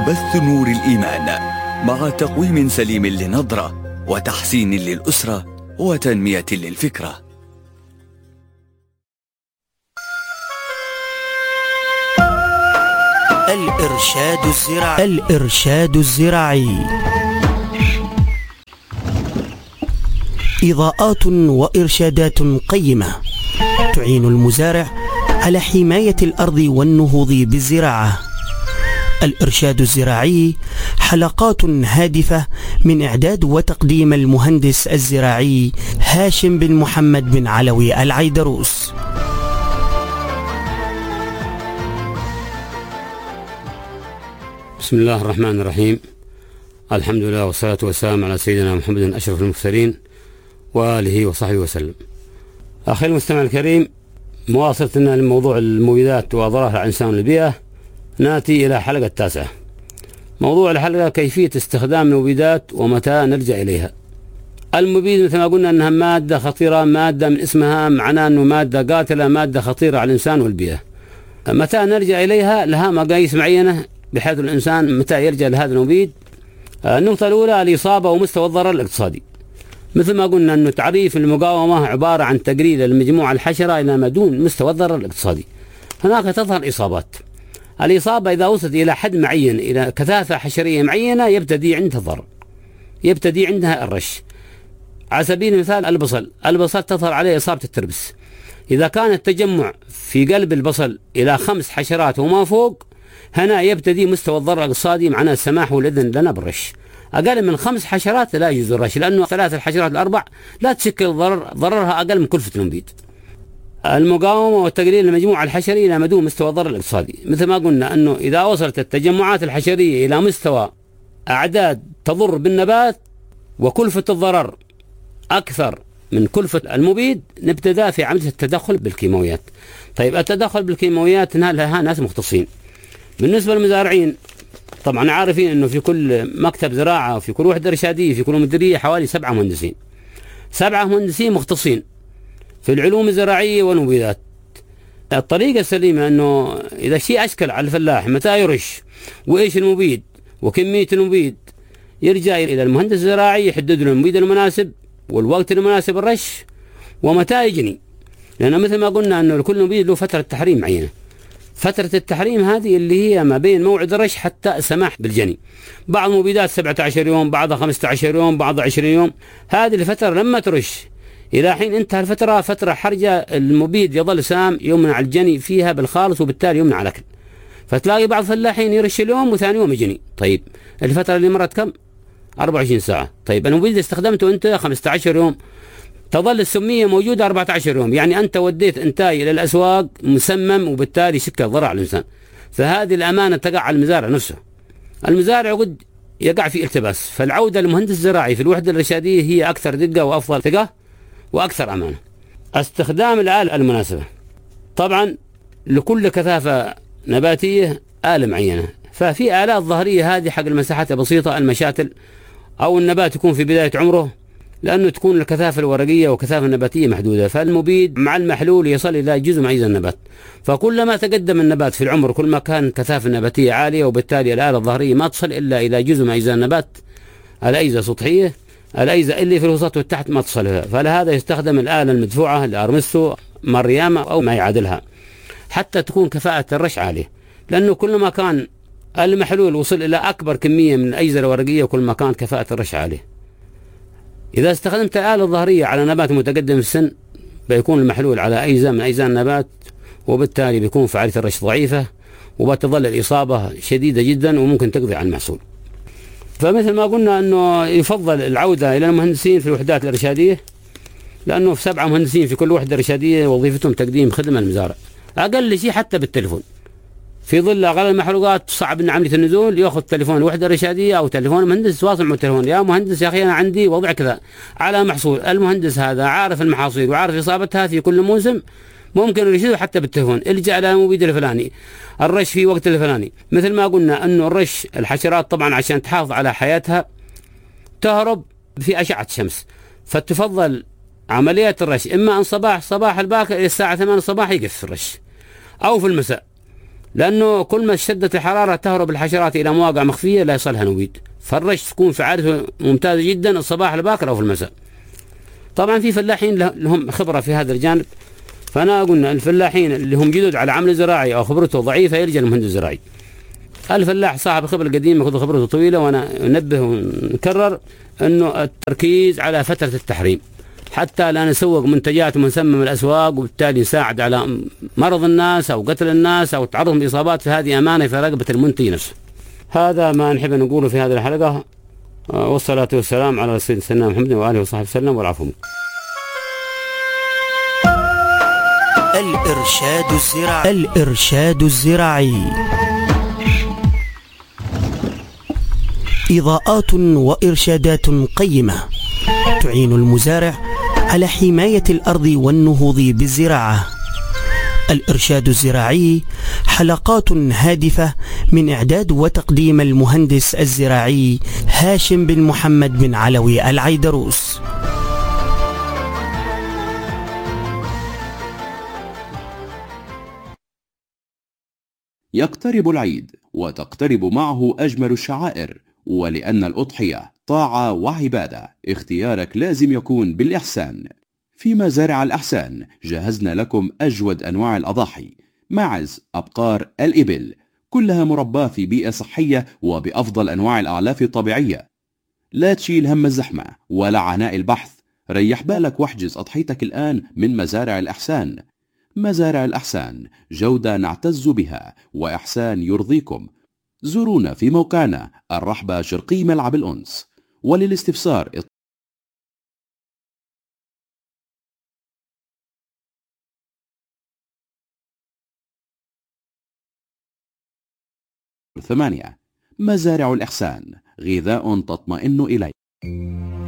بث نور الإيمان مع تقويم سليم للنظرة وتحسين للأسرة وتنمية للفكرة. الإرشاد الزراعي إضاءات وإرشادات قيمة تعين المزارع على حماية الأرض والنهوض بالزراعة. الإرشاد الزراعي حلقات هادفة من إعداد وتقديم المهندس الزراعي هاشم بن محمد بن علوي العيدروس. بسم الله الرحمن الرحيم. الحمد لله والصلاة والسلام على سيدنا محمد أشرف المرسلين وآله وصحبه وسلم. أخي المستمع الكريم، مواصلتنا لموضوع المبيدات وأضرارها على الإنسان والبيئة، نأتي إلى حلقة 9. موضوع الحلقة كيفية استخدام المبيدات ومتى نرجع إليها. المبيد مثل ما قلنا أنها مادة خطيرة، مادة من اسمها معناه أنه مادة قاتلة، مادة خطيرة على الإنسان والبيئة. متى نرجع إليها لها مقاييس معينة بحيث الإنسان متى يرجع لهذا المبيد. النقطة الأولى الإصابة ومستوى الضرر الاقتصادي. مثل ما قلنا أنه تعريف المقاومة عبارة عن تقليل المجموعة الحشرة إلى ما دون مستوى الضرر الاقتصادي. هناك تظهر إصابات. الإصابة إذا وصلت إلى حد معين، إلى كثافة حشرية معينة، يبتدي عندها الضرر، يبتدي عندها الرش. على سبيل المثال البصل تظهر عليه إصابة التربس. إذا كان التجمع في قلب البصل إلى 5 حشرات وما فوق، هنا يبتدي مستوى الضرر الاقتصادي، معناه السماح والإذن لنا بالرش. أقل من 5 حشرات لا يجوز الرش، لأنه 3 الحشرات الأربع لا تشكل ضررها أقل من كلفة المبيد. المقاومة والتقليل المجموعة الحشرية إلى ما دون مستوى الضرر الاقتصادي. مثل ما قلنا أنه إذا وصلت التجمعات الحشرية إلى مستوى أعداد تضر بالنبات وكلفة الضرر أكثر من كلفة المبيد، نبتدأ في عملية التدخل بالكيماويات. طيب، التدخل بالكيماويات لها ناس مختصين. بالنسبة للمزارعين طبعا عارفين أنه في كل مكتب زراعة وفي كل وحدة إرشادية في كل مديرية حوالي 7 مهندسين. 7 مهندسين مختصين في العلوم الزراعية والمبيدات. الطريقة السليمة أنه إذا شيء أشكل على الفلاح متى يرش وإيش المبيد وكمية المبيد، يرجع إلى المهندس الزراعي يحدد له المبيد المناسب والوقت المناسب الرش ومتى يجني. لأن مثل ما قلنا أنه لكل مبيد له فترة تحريم معينة. فترة التحريم هذه اللي هي ما بين موعد الرش حتى السماح بالجني. بعض المبيدات 17 يوم، بعضها 15 يوم، بعضها 20 يوم. هذه الفترة لما ترش إلى حين انتهى الفترة، فترة حرجة، المبيد يظل سام يمنع الجني فيها بالخالص وبالتالي يمنع الأكل. فتلاقي بعض الفلاحين يرش اليوم وثاني يوم يجني. طيب، الفترة اللي مرت كم؟ 24 ساعة. طيب، المبيد اللي استخدمته أنت 15 يوم، تظل السمية موجودة 14 يوم، يعني أنت وديت إنتاج إلى الأسواق مسمم وبالتالي شكل ضرر على الإنسان. فهذه الأمانة تقع على المزارع نفسه. المزارع قد يقع في التباس. فالعودة للمهندس الزراعي في الوحدة الإرشادية هي أكثر دقة وأفضل ثقة وأكثر أمانة. استخدام الآلة المناسبة. طبعا لكل كثافة نباتية آلة معينة. ففي آلات ظهرية هذه حق المساحات البسيطة، المشاتل، أو النبات يكون في بداية عمره، لأنه تكون الكثافة الورقية وكثافة النباتية محدودة. فالمبيد مع المحلول يصل إلى جزء معين من النبات. فكلما تقدم النبات في العمر كل ما كان الكثافة النباتية عالية، وبالتالي الآلة الظهرية ما تصل إلا إلى جزء معين من النبات، الأجزاء سطحية، الأجزاء اللي في الوسط والتحت ما تصلها. فلهذا يستخدم الآلة المدفوعة الأرمستو مريامة أو ما يعادلها حتى تكون كفاءة الرش عالية. لأنه كل ما كان المحلول وصل إلى أكبر كمية من الأجزاء الورقية كل ما كان كفاءة الرش عالية. إذا استخدمت الآلة الظهرية على نبات متقدم في السن، بيكون المحلول على أجزاء من أجزاء النبات، وبالتالي بيكون فعالية الرش ضعيفة، وبتظل الإصابة شديدة جدا وممكن تقضي على المحصول. فمثل ما قلنا أنه يفضل العودة إلى المهندسين في الوحدات الإرشادية، لأنه في 7 مهندسين في كل وحدة إرشادية وظيفتهم تقديم خدمة للمزارع. أقل شيء حتى بالتليفون، في ظل أغلى المحروقات صعب أن عملية النزول يأخذ تليفون الوحدة الإرشادية أو تليفون المهندس، يتواصل مع التليفون: يا مهندس يا أخي أنا عندي وضع كذا على محصول. المهندس هذا عارف المحاصيل وعارف إصابتها في كل موسم، ممكن يرشده حتى بالتليفون: الجأ على المبيد الفلاني، الرش في وقت الفلاني. مثل ما قلنا أنه الرش الحشرات طبعا عشان تحافظ على حياتها تهرب في أشعة الشمس، فتفضل عملية الرش إما أن صباح الباكر إلى الساعة 8 الصباح يقف الرش، أو في المساء. لأنه كل ما اشتدت الحرارة تهرب الحشرات إلى مواقع مخفية لا يصلها نبيد، فالرش تكون فعاليته ممتازة جدا الصباح الباكر أو في المساء. طبعا في فلاحين لهم خبرة في هذا الجانب، فأنا قلنا الفلاحين اللي هم جدد على عمل زراعي أو خبرته ضعيفة يلجأ للمهندس الزراعي. الفلاح صاحب خبرة قديمة ياخذ خبرته طويلة، وأنا أنبه ونكرر أنه التركيز على فترة التحريم حتى لا نسوق منتجات ومنسمم الأسواق، وبالتالي نساعد على مرض الناس أو قتل الناس أو تعرضهم لإصابات، فهذه أمانة في رقبة المنتج نفسه. هذا ما نحب نقوله في هذه الحلقة، والصلاة والسلام على سيدنا محمد وآله وصحبه وسلم، والعفو. الإرشاد الزراعي إضاءات وإرشادات قيمة تعين المزارع على حماية الأرض والنهوض بالزراعة. الإرشاد الزراعي حلقات هادفة من إعداد وتقديم المهندس الزراعي هاشم بن محمد بن علوي العيدروس. يقترب العيد وتقترب معه أجمل الشعائر، ولأن الأضحية طاعة وعبادة اختيارك لازم يكون بالإحسان. في مزارع الأحسان جهزنا لكم أجود أنواع الأضاحي: معز، أبقار، الإبل، كلها مرباة في بيئة صحية وبأفضل أنواع الأعلاف الطبيعية. لا تشيل هم الزحمة ولا عناء البحث، ريح بالك واحجز أضحيتك الآن من مزارع الأحسان. مزارع الأحسان جودة نعتز بها وإحسان يرضيكم. زورونا في موقعنا الرحبة شرقي ملعب الأنس، وللاستفسار 8. مزارع الإحسان، غذاء تطمئن إليه.